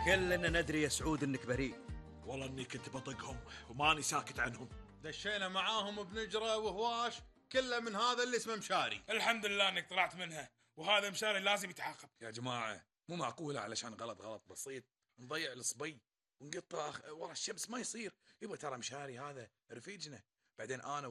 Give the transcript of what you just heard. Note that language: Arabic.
كلنا ندري يا سعود انك بريء. والله اني كنت بطقهم وماني ساكت عنهم. دشينا معاهم بنجرة وهواش كله من هذا اللي اسمه مشاري. الحمد لله انك طلعت منها، وهذا مشاري لازم يتعاقب. يا جماعة مو معقولة علشان غلط بسيط نضيع الصبي ونقطع ورا الشمس، ما يصير. يبا ترى مشاري هذا رفيجنا، بعدين انا